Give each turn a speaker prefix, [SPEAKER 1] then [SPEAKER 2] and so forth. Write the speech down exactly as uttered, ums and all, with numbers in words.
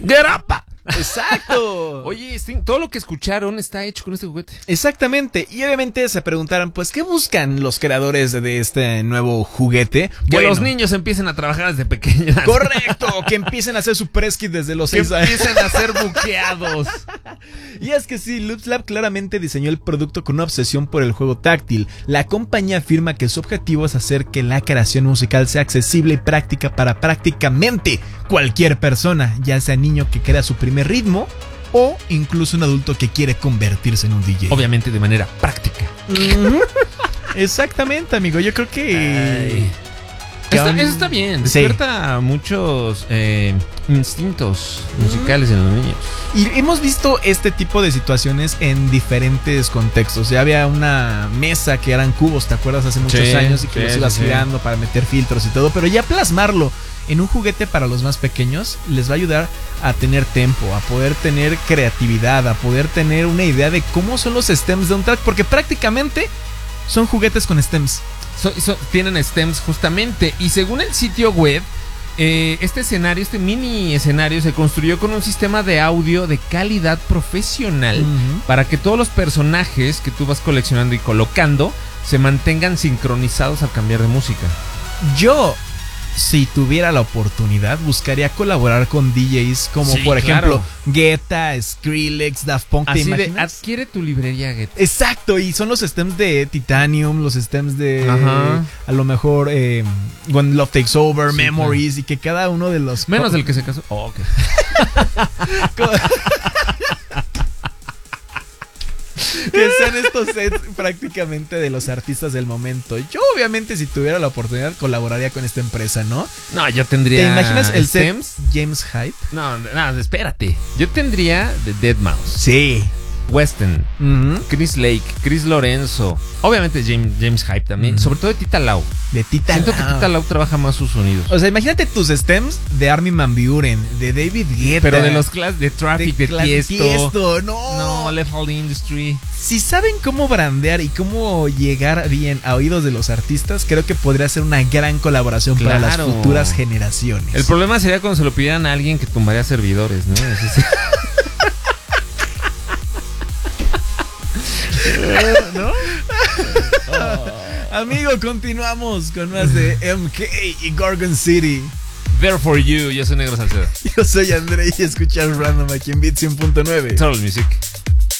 [SPEAKER 1] ¡Grapa!
[SPEAKER 2] Exacto.
[SPEAKER 1] Oye, todo lo que escucharon está hecho con este juguete.
[SPEAKER 2] Exactamente. Y obviamente se preguntaron, pues, ¿qué buscan los creadores de este nuevo juguete?
[SPEAKER 1] Que
[SPEAKER 2] bueno,
[SPEAKER 1] los niños empiecen a trabajar desde pequeños.
[SPEAKER 2] Correcto, que empiecen a hacer su press kit desde los
[SPEAKER 1] que
[SPEAKER 2] seis años.
[SPEAKER 1] empiecen a ser buqueados.
[SPEAKER 2] Y es que sí, Loops Lab claramente diseñó el producto con una obsesión por el juego táctil. La compañía afirma que su objetivo es hacer que la creación musical sea accesible y práctica para prácticamente cualquier persona, ya sea niño que crea su primer ritmo o incluso un adulto que quiere convertirse en un D J.
[SPEAKER 1] Obviamente de manera práctica.
[SPEAKER 2] Mm-hmm. Exactamente, amigo. Yo creo que...
[SPEAKER 1] Está, eso está bien. Despierta sí. muchos eh, instintos musicales mm. en los niños.
[SPEAKER 2] Y hemos visto este tipo de situaciones en diferentes contextos. Ya había una mesa que eran cubos, ¿te acuerdas? Hace muchos sí, años y que sí, los ibas sí, girando sí. para meter filtros y todo. Pero ya plasmarlo en un juguete para los más pequeños les va a ayudar a tener tempo, a poder tener creatividad, a poder tener una idea de cómo son los stems de un track. Porque prácticamente son juguetes con stems.
[SPEAKER 1] So, so, tienen stems justamente. Y según el sitio web, eh, este escenario, este mini escenario se construyó con un sistema de audio de calidad profesional uh-huh. para que todos los personajes que tú vas coleccionando y colocando se mantengan sincronizados al cambiar de música.
[SPEAKER 2] Yo, si tuviera la oportunidad, buscaría colaborar con D Js como sí, por ejemplo claro. Guetta, Skrillex, Daft Punk.
[SPEAKER 1] Así de, adquiere tu librería Guetta.
[SPEAKER 2] Exacto, y son los stems de Titanium, los stems de Ajá. a lo mejor eh, When Love Takes Over, sí, Memories, claro. y que cada uno de los...
[SPEAKER 1] Menos co- del que se casó. Oh, ok.
[SPEAKER 2] Que sean estos sets prácticamente de los artistas del momento. Yo obviamente si tuviera la oportunidad colaboraría con esta empresa, ¿no?
[SPEAKER 1] No, yo tendría...
[SPEAKER 2] ¿Te imaginas el
[SPEAKER 1] stems?
[SPEAKER 2] set James Hype?
[SPEAKER 1] No, no, espérate. Yo tendría The deadmau five.
[SPEAKER 2] Sí.
[SPEAKER 1] Weston, uh-huh. Chris Lake, Chris Lorenzo, obviamente James, James Hype también, uh-huh. sobre todo de Tita Lau.
[SPEAKER 2] De Tita
[SPEAKER 1] Siento
[SPEAKER 2] Lau.
[SPEAKER 1] que Tita Lau trabaja más sus sonidos.
[SPEAKER 2] O sea, imagínate tus stems de Armin van Buuren, de David Guetta.
[SPEAKER 1] Pero de los clases de Traffic, de, de Tiesto.
[SPEAKER 2] Tiesto. No.
[SPEAKER 1] No, Left All Industry.
[SPEAKER 2] Si saben cómo brandear y cómo llegar bien a oídos de los artistas, creo que podría ser una gran colaboración claro. para las futuras generaciones.
[SPEAKER 1] El problema sería cuando se lo pidieran a alguien que tumbaría servidores, ¿no? Eso sí.
[SPEAKER 2] ¿No? Oh. Amigo, continuamos con más de M K y Gorgon City.
[SPEAKER 1] There for you, yo soy Negro Salcedo.
[SPEAKER 2] Yo soy André y escuchas Random aquí en Beat cien punto nueve.
[SPEAKER 1] Total Music.